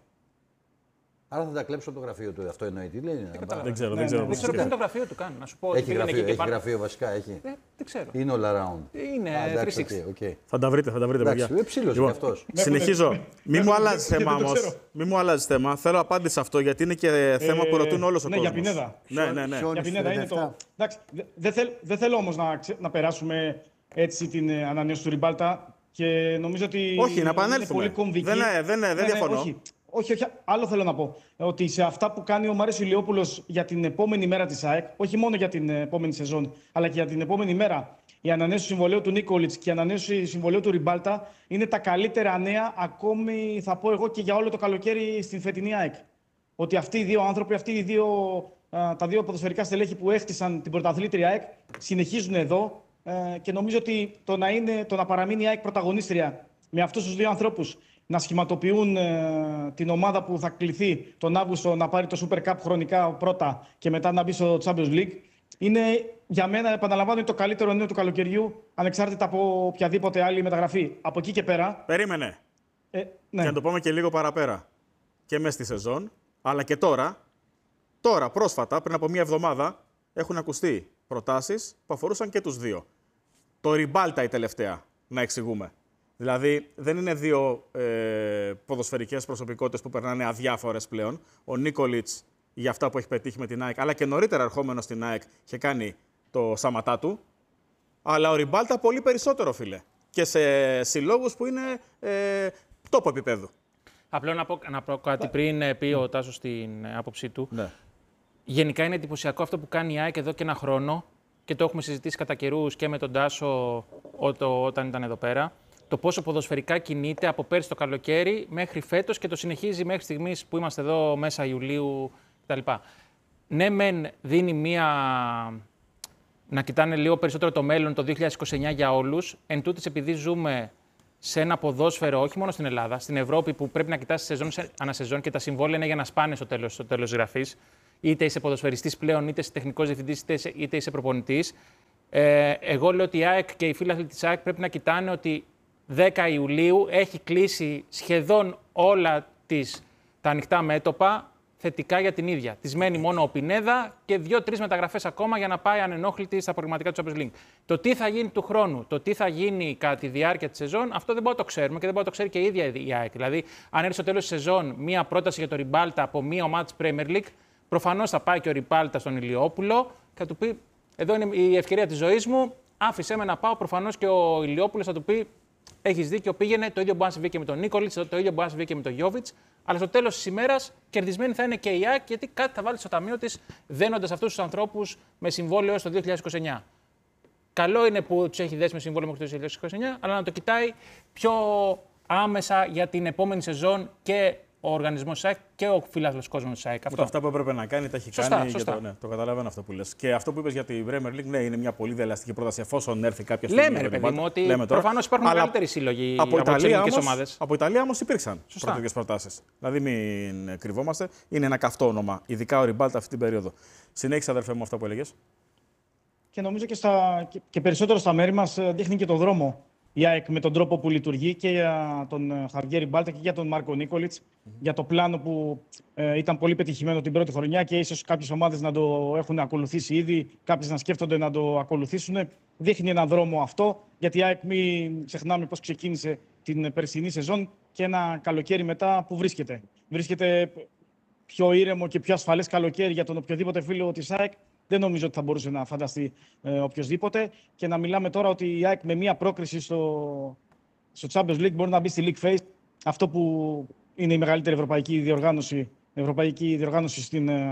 Άρα θα τα κλέψω από το γραφείο του. Αυτό εννοεί. Τι λέει. Δεν ξέρω, δεν ξέρω. Δεν ξέρω πού είναι το γραφείο του καν. Να σου πω. Έχει γραφείο, έχει γραφείο βασικά. Έχει. Δεν ξέρω. Είναι all around. Είναι τριακόσια εξήντα. Θα τα βρείτε, θα τα βρείτε, παιδιά. Είναι ψήλος κι αυτός. Συνεχίζω. Μη μου αλλάζει θέμα όμως. Μη μου αλλάζει θέμα. Θέλω απάντηση σε αυτό γιατί είναι και θέμα που ρωτούν όλος ο ναι, κόσμος. Για Πινέδα. Ναι, ναι, ναι. Για Πινέδα είναι το. Εντάξει, δεν θέλ, δε θέλω όμως να, να περάσουμε έτσι την ανανέωση του Ριμπάλτα και νομίζω ότι. Όχι, να επανέλθουμε. Είναι πολύ κομβική. Δεν, δεν, δεν, δεν ναι, διαφωνώ. Ναι, όχι. Όχι, όχι, άλλο θέλω να πω. Ότι σε αυτά που κάνει ο Μάριος Ηλιόπουλος για την επόμενη μέρα της ΑΕΚ, όχι μόνο για την επόμενη σεζόν, αλλά και για την επόμενη μέρα, η ανανέωση του συμβολέου του Νίκολιτς και η ανανέωση του συμβολέου του Ριμπάλτα είναι τα καλύτερα νέα, ακόμη θα πω εγώ και για όλο το καλοκαίρι στην φετινή ΑΕΚ. Ότι αυτοί οι δύο άνθρωποι, αυτοί οι δύο, α, τα δύο ποδοσφαιρικά στελέχη που έχτισαν την πρωταθλήτρια ΑΕΚ, συνεχίζουν εδώ ε, και νομίζω ότι το να, είναι, το να παραμείνει η ΑΕΚ πρωταγωνίστρια με αυτούς τους δύο ανθρώπους, να σχηματοποιούν ε, την ομάδα που θα κληθεί τον Αύγουστο να πάρει το Super Cup χρονικά πρώτα και μετά να μπει στο Champions League, είναι για μένα, επαναλαμβάνω, το καλύτερο νέο του καλοκαιριού, ανεξάρτητα από οποιαδήποτε άλλη μεταγραφή. Από εκεί και πέρα. Περίμενε. Ε, ναι. Και να το πάμε και λίγο παραπέρα. Και μέσα στη σεζόν, αλλά και τώρα, τώρα πρόσφατα, πριν από μία εβδομάδα, έχουν ακουστεί προτάσεις που αφορούσαν και τους δύο. Το Ριμπάλτα η τελευταία, να εξηγούμε. Δηλαδή, δεν είναι δύο ε, ποδοσφαιρικές προσωπικότητες που περνάνε αδιάφορες πλέον. Ο Νίκολιτς για αυτά που έχει πετύχει με την ΑΕΚ, αλλά και νωρίτερα ερχόμενο στην ΑΕΚ, είχε κάνει το σαματά του. Αλλά ο Ριμπάλτα πολύ περισσότερο, φίλε. Και σε συλλόγους που είναι ε, τόπο επίπεδου. Απλό να πω, να πω κάτι πριν πει ο Τάσος στην άποψή του. Ναι. Γενικά είναι εντυπωσιακό αυτό που κάνει η ΑΕΚ εδώ και ένα χρόνο και το έχουμε συζητήσει κατά καιρούς και με τον Τάσο όταν ήταν εδώ πέρα. Το πόσο ποδοσφαιρικά κινείται από πέρσι το καλοκαίρι μέχρι φέτος και το συνεχίζει μέχρι στιγμής που είμαστε εδώ μέσα Ιουλίου κτλ. ναι, μεν δίνει μία. Να κοιτάνε λίγο περισσότερο το μέλλον το δύο χιλιάδες είκοσι εννιά για όλους. Εν τούτης, επειδή ζούμε σε ένα ποδόσφαιρο, όχι μόνο στην Ελλάδα, στην Ευρώπη, που πρέπει να κοιτάς σεζόν ανασεζόν και τα συμβόλαια είναι για να σπάνε στο τέλος, στο τέλος γραφής, είτε είσαι ποδοσφαιριστής πλέον, είτε είσαι τεχνικός διευθυντής, είτε είσαι, είτε είσαι προπονητής. Ε, εγώ λέω ότι η ΑΕΚ και οι φίλαθλοι της ΑΕΚ πρέπει να κοιτάνε ότι δέκα Ιουλίου έχει κλείσει σχεδόν όλα τις, τα ανοιχτά μέτωπα θετικά για την ίδια. Της μένει μόνο ο Πινέδα και δύο-τρεις μεταγραφές ακόμα για να πάει ανενόχλητη στα προγραμματικά του Champions League. Το τι θα γίνει του χρόνου, το τι θα γίνει κατά τη διάρκεια της σεζόν, αυτό δεν μπορούμε να το ξέρουμε και δεν μπορεί να το ξέρει και η ίδια η ΑΕΚ. Δηλαδή, αν έρθει στο τέλος της σεζόν μία πρόταση για το Ριμπάλτα από μία ομάδα της Premier League, προφανώς θα πάει και ο Ριμπάλτα στον Ηλιόπουλο και θα του πει: εδώ είναι η ευκαιρία της ζωής μου, άφησέ με να πάω. Προφανώς και ο Ηλιόπουλος θα του πει: έχεις δίκιο, πήγαινε. Το ίδιο μπορεί να συμβεί και με τον Νίκολιτς, το ίδιο μπορεί να συμβεί και με τον Γιόβιτς. Αλλά στο τέλος της ημέρας κερδισμένη θα είναι και η ΑΕΚ, γιατί κάτι θα βάλει στο ταμείο της, δένοντας αυτούς τους ανθρώπους με συμβόλαιο έως το δύο χιλιάδες είκοσι εννιά. Καλό είναι που τους έχει δέσει με συμβόλαιο μέχρι το δύο χιλιάδες είκοσι εννιά, αλλά να το κοιτάει πιο άμεσα για την επόμενη σεζόν και ο οργανισμός της ΑΕΚ και ο φιλάθλος κόσμος της ΑΕΚ. Αυτό. Αυτά που έπρεπε να κάνει τα έχει σωστά, κάνει. Σωστά. Το, ναι, το καταλαβαίνω αυτό που λες. Και αυτό που είπες για την Premier League, ναι, είναι μια πολύ διαλαστική πρόταση εφόσον έρθει κάποια στιγμή. Λέμε, ρε παιδί μου, ότι προφανώς υπάρχουν μεγαλύτεροι σύλλογοι από, από ελληνικές ομάδες. Από Ιταλία όμως υπήρξαν τέτοιες προτάσεις. Δηλαδή, μην κρυβόμαστε. Είναι ένα καυτό όνομα, ειδικά ο Ριμπάλτα αυτή την περίοδο. Συνέχισε, αδερφέ μου, αυτό που έλεγες. Και νομίζω και, στα, και, και περισσότερο στα μέρη μας δείχνει και το δρόμο η ΑΕΚ με τον τρόπο που λειτουργεί και για τον Χαβιέ Ριμπάλτα και για τον Μάρκο Νίκολιτς, mm-hmm. για το πλάνο που ε, ήταν πολύ πετυχημένο την πρώτη χρονιά και ίσως κάποιες ομάδες να το έχουν ακολουθήσει ήδη, κάποιες να σκέφτονται να το ακολουθήσουν. Δείχνει έναν δρόμο αυτό, γιατί η ΑΕΚ, μην ξεχνάμε πώς ξεκίνησε την περσινή σεζόν και ένα καλοκαίρι μετά που βρίσκεται. Βρίσκεται πιο ήρεμο και πιο ασφαλές καλοκαίρι για τον οποιοδήποτε φίλο της ΑΕΚ. Δεν νομίζω ότι θα μπορούσε να φανταστεί ε, οποιοδήποτε. Και να μιλάμε τώρα ότι η ΑΕΚ με μία πρόκριση στο, στο Champions League μπορεί να μπει στη League Phase. Αυτό που είναι η μεγαλύτερη ευρωπαϊκή διοργάνωση, ευρωπαϊκή διοργάνωση στην, ε,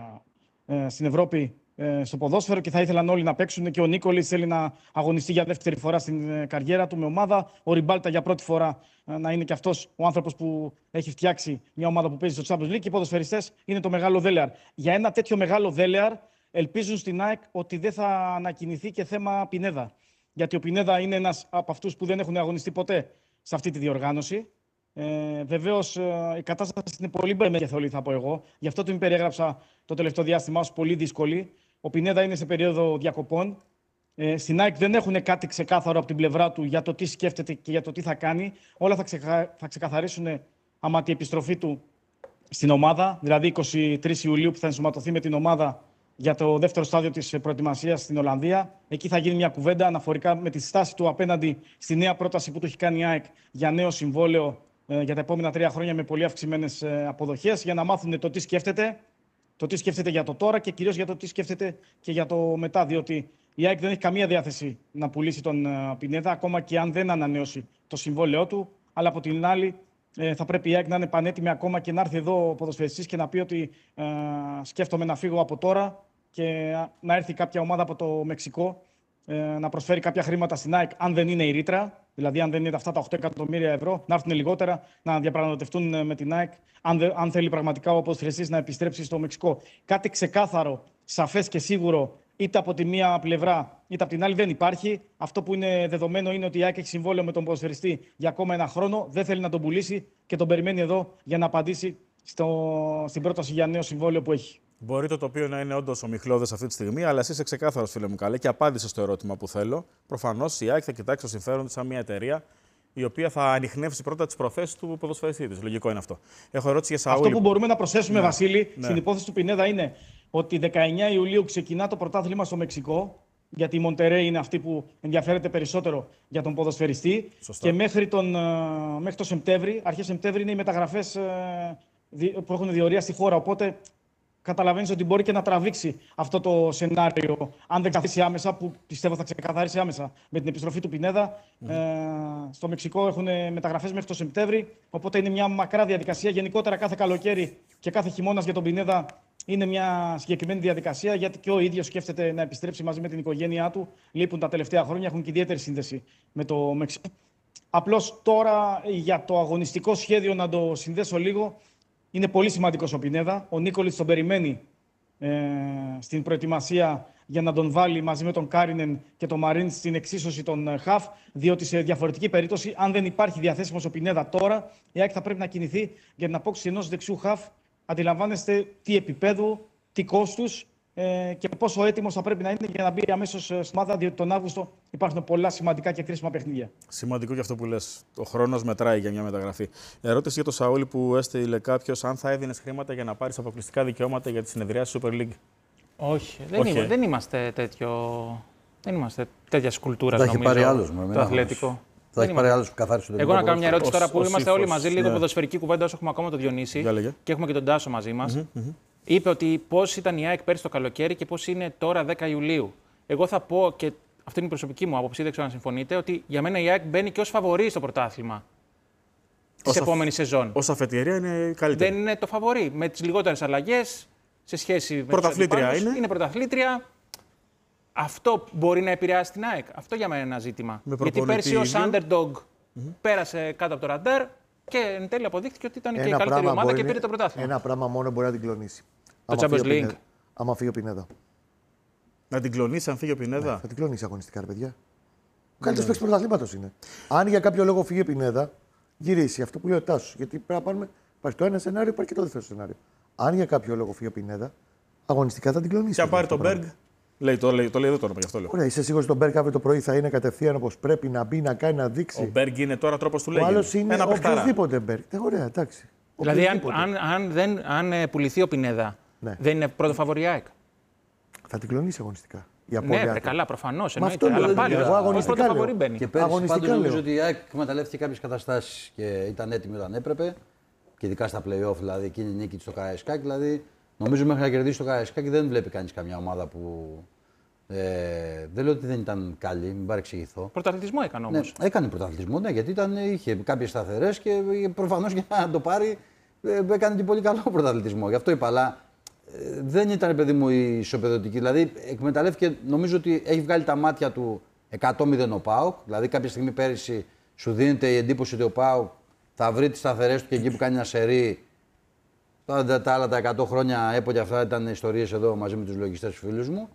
ε, στην Ευρώπη ε, στο ποδόσφαιρο και θα ήθελαν όλοι να παίξουν. Και ο Νίκολιτς θέλει να αγωνιστεί για δεύτερη φορά στην ε, καριέρα του με ομάδα. Ο Ριμπάλτα για πρώτη φορά ε, να είναι και αυτός ο άνθρωπος που έχει φτιάξει μια ομάδα που παίζει στο Champions League. Και οι ποδοσφαιριστές είναι το μεγάλο δέλεαρ. Για ένα τέτοιο μεγάλο δέλεαρ, ελπίζουν στην ΑΕΚ ότι δεν θα ανακοινηθεί και θέμα Πινέδα. Γιατί ο Πινέδα είναι ένας από αυτούς που δεν έχουν αγωνιστεί ποτέ σε αυτή τη διοργάνωση. Ε, βεβαίως η κατάσταση είναι πολύ μεγεθόλη, θα πω εγώ. Γι' αυτό την περιέγραψα το τελευταίο διάστημα ως πολύ δύσκολη. Ο Πινέδα είναι σε περίοδο διακοπών. Ε, στην ΑΕΚ δεν έχουν κάτι ξεκάθαρο από την πλευρά του για το τι σκέφτεται και για το τι θα κάνει. Όλα θα, ξεκα... θα ξεκαθαρίσουν άμα την επιστροφή του στην ομάδα, δηλαδή είκοσι τρεις Ιουλίου που θα ενσωματωθεί με την ομάδα για το δεύτερο στάδιο της προετοιμασίας στην Ολλανδία. Εκεί θα γίνει μια κουβέντα αναφορικά με τη στάση του απέναντι στη νέα πρόταση που του έχει κάνει η ΑΕΚ για νέο συμβόλαιο ε, για τα επόμενα τρία χρόνια με πολύ αυξημένες ε, αποδοχές, για να μάθουν το τι σκέφτεται, το τι σκέφτεται για το τώρα και κυρίως για το τι σκέφτεται και για το μετά. Διότι η ΑΕΚ δεν έχει καμία διάθεση να πουλήσει τον ε, Πινέδα, ακόμα και αν δεν ανανεώσει το συμβόλαιό του. Αλλά από την άλλη, ε, θα πρέπει η ΑΕΚ να είναι πανέτοιμη ακόμα και να έρθει εδώ ο ποδοσφαιριστής και να πει ότι ε, σκέφτομαι να φύγω από τώρα και να έρθει κάποια ομάδα από το Μεξικό ε, να προσφέρει κάποια χρήματα στην ΑΕΚ, αν δεν είναι η ρήτρα, δηλαδή αν δεν είναι αυτά τα οκτώ εκατομμύρια ευρώ, να έρθουν λιγότερα, να διαπραγματευτούν με την ΑΕΚ, αν, δε, αν θέλει πραγματικά ο ποδοσφαιριστής να επιστρέψει στο Μεξικό. Κάτι ξεκάθαρο, σαφές και σίγουρο, είτε από τη μία πλευρά είτε από την άλλη δεν υπάρχει. Αυτό που είναι δεδομένο είναι ότι η ΑΕΚ έχει συμβόλαιο με τον ποδοσφαιριστή για ακόμα ένα χρόνο, δεν θέλει να τον πουλήσει και τον περιμένει εδώ για να απαντήσει στο, στην πρόταση για νέο συμβόλαιο που έχει. Μπορεί το τοπίο να είναι όντως ομιχλώδες αυτή τη στιγμή, αλλά εσύ είσαι ξεκάθαρος, φίλε μου, καλέ, και απάντησε στο ερώτημα που θέλω. Προφανώς η ΑΕΚ θα κοιτάξει το συμφέρον της σαν μια εταιρεία η οποία θα ανιχνεύσει πρώτα τις προθέσεις του ποδοσφαιριστή της. Λογικό είναι αυτό. Έχω ερώτηση για Σαούλη. Αυτό που μπορούμε να προσθέσουμε, ναι, Βασίλη, ναι, στην υπόθεση του Πινέδα είναι ότι δεκαεννιά Ιουλίου ξεκινά το πρωτάθλημα στο Μεξικό. Γιατί η Μοντερέ είναι αυτή που ενδιαφέρεται περισσότερο για τον ποδοσφαιριστή. Σωστά. Και μέχρι, τον, μέχρι το Σεπτέμβρη, αρχές Σεπτέμβρη, είναι οι μεταγραφές που έχουν διορία στη χώρα. Οπότε καταλαβαίνεις ότι μπορεί και να τραβήξει αυτό το σενάριο, αν δεν καθίσει άμεσα, που πιστεύω θα ξεκαθαρίσει άμεσα με την επιστροφή του Πινέδα. Mm-hmm. Ε, στο Μεξικό έχουν μεταγραφές μέχρι το Σεπτέμβρη, οπότε είναι μια μακρά διαδικασία. Γενικότερα κάθε καλοκαίρι και κάθε χειμώνας για τον Πινέδα είναι μια συγκεκριμένη διαδικασία, γιατί και ο ίδιος σκέφτεται να επιστρέψει μαζί με την οικογένειά του. Λείπουν τα τελευταία χρόνια, έχουν και ιδιαίτερη σύνδεση με το Μεξικό. Απλώς τώρα για το αγωνιστικό σχέδιο να το συνδέσω λίγο. Είναι πολύ σημαντικός ο Πινέδα. Ο Νίκολιτς τον περιμένει ε, στην προετοιμασία για να τον βάλει μαζί με τον Κάρινεν και τον Μαρίν στην εξίσωση των ε, Χαφ, διότι σε διαφορετική περίπτωση, αν δεν υπάρχει διαθέσιμος ο Πινέδα τώρα, η ΑΕΚ θα πρέπει να κινηθεί για την απόκτηση ενός δεξιού Χαφ. Αντιλαμβάνεστε τι επίπεδου, τι κόστους ε, και πόσο έτοιμος θα πρέπει να είναι για να μπει αμέσως στην ομάδα, διότι τον Αύγουστο υπάρχουν πολλά σημαντικά και κρίσιμα παιχνίδια. Σημαντικό και αυτό που λες. Ο χρόνος μετράει για μια μεταγραφή. Ερώτηση για τον Σαούλη που έστειλε κάποιος, αν θα έδινες χρήματα για να πάρεις αποκλειστικά δικαιώματα για τη συνεδριάση Super League. Όχι, δεν, Όχι. Είμα, δεν είμαστε τέτοιο. Δεν είμαστε τέτοια σκουλτούρα. Θα έχει νομίζω, πάρει άλλους, με το αθλητικό. Θα έχει πάρει άλλους που καθάρισαν το Εγώ να κάνω μια ερώτηση τώρα που ο είμαστε Σύφος, όλοι μαζί, λίγο ναι. ποδοσφαιρική κουβέντα όσο έχουμε ακόμα τον Διονύση Για λέγε. και έχουμε και τον Τάσο μαζί μας. Mm-hmm, mm-hmm. Είπε ότι πώς ήταν η ΑΕΚ πέρσι το καλοκαίρι και πώς είναι τώρα δέκα Ιουλίου. Εγώ θα πω, και αυτή είναι η προσωπική μου άποψη, δεν ξέρω αν συμφωνείτε, ότι για μένα η ΑΕΚ μπαίνει και ως φαβορί στο πρωτάθλημα της επόμενης σεζόν. Ως αφετηρία είναι καλύτερη. Δεν είναι το φαβορί. Με τις λιγότερες αλλαγές σε σχέση με Πρωταθλήτρια τους είναι. Είναι πρωταθλήτρια. Αυτό μπορεί να επηρεάσει την ΑΕΚ. Αυτό για μένα είναι ένα ζήτημα. Με Γιατί πέρσι ίδιο. ως underdog mm-hmm. πέρασε κάτω από το ραντάρ και εν τέλει αποδείχθηκε ότι ήταν Ένα και η καλύτερη ομάδα και είναι, πήρε το πρωτάθλημα. Ένα πράγμα μόνο μπορεί να την κλονίσει. Το Άμα φύγει Champions ο League. Πινέδα. Άμα φύγει ο Πινέδα. Να την κλονίσει αν φύγει ο Πινέδα. Ναι, θα την κλονίσει αγωνιστικά, ρε παιδιά. Ο καλύτερο παίκτη του πρωταθλήματος είναι. Αν για κάποιο λόγο φύγει ο Πινέδα, γυρίσει αυτό που λέει ο Τάσος. Γιατί πρέπει να πάρουμε. Υπάρχει το ένα σενάριο, υπάρχει και το δεύτερο σενάριο. Αν για κάποιο λόγο φύγει ο Πινέδα, αγωνιστικά θα την κλονίσει. Και αν πάρει τον Μπέργκ. Λέει, το, λέει, το λέει εδώ το όνομα, γι' αυτό λέω. Ωραία, είσαι σίγουρος ότι τον Μπέργκ αύριο το πρωί θα είναι κατευθείαν όπως πρέπει να μπει, να κάνει, να δείξει. Ο Μπέργκ είναι τώρα τρόπος του Ο λέγει. άλλος είναι Ένα παιχταρά. οποιοδήποτε Μπέργκ. Ε, ωραία, εντάξει. Δηλαδή, αν, Οποιοδήποτε. αν, αν, δεν, αν ε, πουληθεί ο Πινέδα, Ναι. δεν είναι πρώτο φαβορί η ΑΕΚ. Θα την κλονίσει αγωνιστικά. Η Ναι, απώλεια βρε, του. καλά, προφανώς. Μα αυτό Αλλά λέω, πάλι, εγώ ως αγωνιστικά πρώτο λέω. φαβορί μπαίνει. Και πέρυσι Αγωνιστικά πάντως νομίζω λέω. ότι η ΑΕΚ εκμεταλλεύτηκε κάποιες καταστάσεις και ήταν έτοιμη όταν έπρεπε. Και ειδικά στα play-off, δηλαδή εκείνη η νίκη στο Καραϊσκάκη. Δηλαδή, νομίζω μέχρι να κερδίσει το Καραϊσκάκη δεν βλέπει κανείς καμιά ομάδα που. Ε, δεν λέω ότι δεν ήταν καλή, μην παρεξηγηθώ. Πρωταθλητισμό έκανε Ναι, όμως. έκανε πρωταθλητισμό, ναι, γιατί ήταν, είχε κάποιες σταθερές και προφανώς για να το πάρει ε, έκανε και πολύ καλό πρωταθλητισμό. Γι' αυτό είπα, αλλά ε, δεν ήταν, παιδί μου, η ισοπεδωτική. Δηλαδή, εκμεταλλεύτηκε, νομίζω ότι έχει βγάλει τα μάτια του εκατό μηδέν ο ΠΑΟΚ. Δηλαδή, κάποια στιγμή πέρυσι σου δίνεται η εντύπωση ότι ο ΠΑΟΚ θα βρει τις σταθερές του και εκεί που κάνει ένα σερί. Τα, τα άλλα τα εκατό χρόνια έποτε αυτά ήταν ιστορίες εδώ μαζί με τους λογιστές του φίλους μου.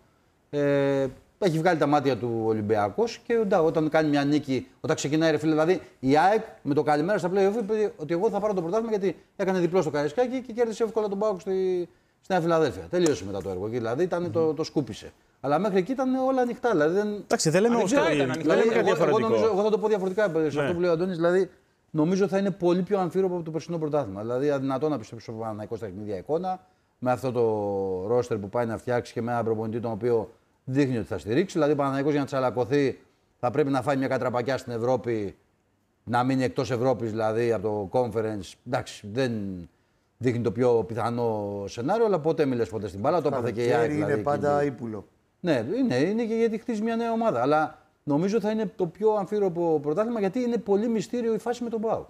Ε, έχει βγάλει τα μάτια του Ολυμπιακός και όντα, όταν κάνει μια νίκη, όταν ξεκινάει ρε φίλε, δηλαδή η ΑΕΚ με το καλημέρα στα play-off είπε ότι εγώ θα πάρω το πρωτάθλημα γιατί έκανε διπλό στο Καραϊσκάκι και κέρδισε εύκολα τον ΠΑΟΚ στη, στη Νέα Φιλαδέλφια. Τελείωσε μετά το έργο εκεί, δηλαδή ήταν, mm-hmm. το, το σκούπισε. Αλλά μέχρι εκεί ήταν όλα ανοιχτά. Δηλαδή, δεν... Εντάξει, δεν λέμε Ανοιχτά όμως, ήταν, δεν ανοιχτά. λέμε δηλαδή, κάτι εγώ, εγώ, διαφορετικό. νομίζω, εγώ θα το πω διαφορετικά σε Ναι. αυτό που λέει ο Αντώνης. Δηλαδή, νομίζω θα είναι πολύ πιο αμφίροπο από το περσινό πρωτάθλημα. Δηλαδή, αδυνατό να πιστέψει ο Παναθηναϊκός στα παιχνίδια εικόνα, με αυτό το ρόστερ που πάει να φτιάξει και με έναν προπονητή τον οποίο δείχνει ότι θα στηρίξει. Δηλαδή, ο Παναθηναϊκός για να τσαλακωθεί θα πρέπει να φάει μια κατραπακιά στην Ευρώπη, να μείνει εκτός Ευρώπης, δηλαδή από το conference. Εντάξει, δεν δείχνει το πιο πιθανό σενάριο, αλλά ποτέ μιλες ποτέ στην μπάλα. Το έπαθε και η ΑΕΚ. είναι Δηλαδή, πάντα εκεί. ύπουλο. Ναι, είναι, είναι και γιατί χτίζει μια νέα ομάδα. Αλλά νομίζω θα είναι το πιο αμφίροπο πρωτάθλημα γιατί είναι πολύ μυστήριο η φάση με τον ΠΑΟΚ.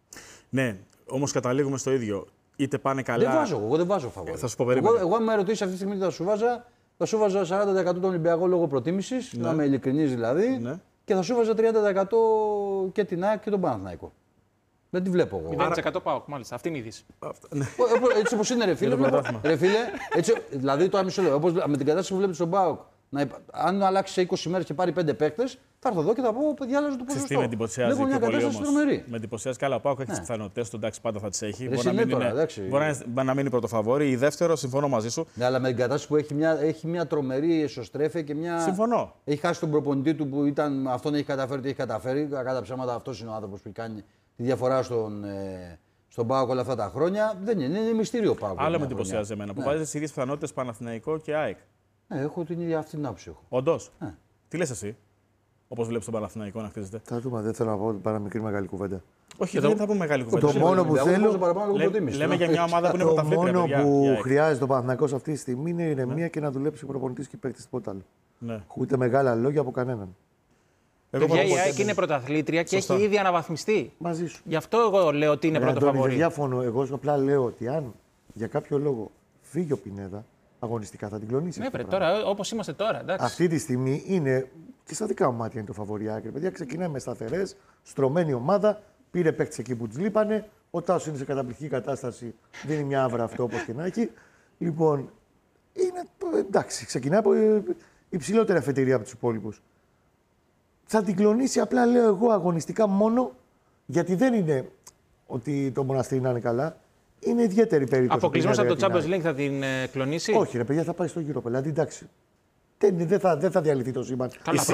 Ναι, όμως καταλήγουμε στο ίδιο. Είτε πάνε καλά. Δεν βάζω, εγώ δεν βάζω φαβόρι. Θα σου πω, περίμενε. Εγώ, εγώ αν με ρωτήσει αυτή τη στιγμή τι θα σου βάζα, θα σου βάζα σαράντα τοις εκατό τον Ολυμπιακό λόγω προτίμησης, Ναι. να είμαι ειλικρινής δηλαδή, Ναι. και θα σου βάζα τριάντα τοις εκατό και την ΑΕΚ και τον Παναθηναϊκό. Δεν τη βλέπω εγώ. μηδέν τοις εκατό ΠΑΟΚ, μάλιστα. Αυτή είναι η είδηση. Αυτά, ναι. Ε, ε, Έτσι όπως είναι, ρε φίλε. Για το βλέπω- πρωτάθλημα. ρε φίλε έτσι, δηλαδή τώρα μισό λεπτό. Όπως με την κατάσταση που βλέπετε στον ΠΑΟΚ, να υπα- αν αλλάξει σε είκοσι μέρες και πάρει πέντε παίκτες, θα έρθω εδώ και θα πω παιδιά, αλλάζω το Ξέρεις ποσοστό. τι με εντυπωσιάζει Βλέπω μια πιο πολύ κατάσταση όμως. τρομερή. Με εντυπωσιάζει καλά. Ο Πάοκ έχει Ναι. τι πιθανότητες του, εντάξει, πάντα θα τι έχει. Ρε, Μπορεί να είναι μην τώρα, είναι, εντάξει. μπορεί να- να μην είναι πρωτοφαβόρη. Η δεύτερο, συμφωνώ μαζί σου. Ναι, αλλά με την κατάσταση που έχει μια, έχει μια τρομερή εσωστρέφεια και μια. Συμφωνώ. Έχει χάσει τον προπονητή του που ήταν, αυτόν έχει καταφέρει, τι έχει καταφέρει. Κακά τα ψέματα, αυτό είναι ο άνθρωπο που κάνει τη διαφορά στον, ε, στον ΠΑΟΚ όλα αυτά τα χρόνια. Δεν είναι, είναι μυστήριο ο ΠΑΟΚ. Άλλο με εντυπωσιάζει εμένα. Που Ναι. βάζει τι ίδιε πιθανότητες Παναθηναϊκό και ΑΕΚ. Ναι, έχω την ίδια αυτή την άποψη. Έχω. Όντω. Ναι. Τι λες εσύ, όπως βλέπεις τον Παναθηναϊκό να χτίζεται. Θα δούμε, δεν θέλω να πω παρά μικρή μεγάλη κουβέντα. Όχι, δεν θα πούμε μεγάλη κουβέντα. Το μόνο που Εγώ θέλω- βάζω παραπάνω λόγω Λέ- προτίμησης. λέμε για μια ομάδα που είναι Το πρωταθλήτρια. μόνο παιδιά, η που ΑΕΚ. χρειάζεται ο Παναθηναϊκός αυτή τη στιγμή είναι η ηρεμία και να δουλέψει ο προπονητής και παίκτη τίποτα άλλο. Ναι. Ούτε μεγάλα λόγια από κανέναν. Εγώ Παιδιά, η ποτέ- ΑΕΚ είναι πρωταθλήτρια και Σωστά. έχει ήδη αναβαθμιστεί. Μαζί σου. Γι' αυτό εγώ λέω ότι είναι Ρε, πρώτο Αντώνη, δεν φαβορί. διαφωνώ. Εγώ απλά λέω ότι αν για κάποιο λόγο φύγει ο Πινέδα, αγωνιστικά θα την κλονίσει. Ναι, αυτό βρε, το πράγμα. τώρα, όπως είμαστε τώρα. Εντάξει. Αυτή τη στιγμή είναι και στα δικά μου μάτια είναι το φαβορί άκρη. Παιδιά, ξεκινάει με σταθερέ, στρωμένη ομάδα. Πήρε παίκτη εκεί που του λείπανε. Ο Τάσος είναι σε καταπληκτική κατάσταση. Δίνει μια άβρα αυτό όπως και να έχει. Λοιπόν, είναι, εντάξει, ξεκινάει από υψηλότερη αφετηρία από τους υπόλοιπους. Θα την κλονίσει, απλά λέω εγώ, αγωνιστικά μόνο, γιατί δεν είναι ότι το Μοναστήρι να είναι καλά. Είναι ιδιαίτερη περίπτωση. Αποκλεισμός από το Champions League θα την ε, κλονίσει. Όχι, ρε παιδιά, θα πάει στο γύρο. Δηλαδή, εντάξει. Δεν, δεν, θα, δεν θα διαλυθεί το σύμπαν. Καλά,